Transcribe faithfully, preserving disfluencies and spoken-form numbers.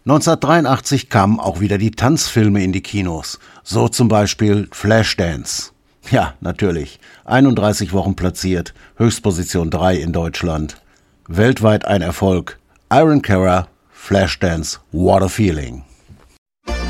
neunzehnhundertdreiundachtzig kamen auch wieder die Tanzfilme in die Kinos. So zum Beispiel Flashdance. Ja, natürlich. einunddreißig Wochen platziert, Höchstposition drei in Deutschland. Weltweit ein Erfolg. Irene Cara, Flashdance, What a Feeling.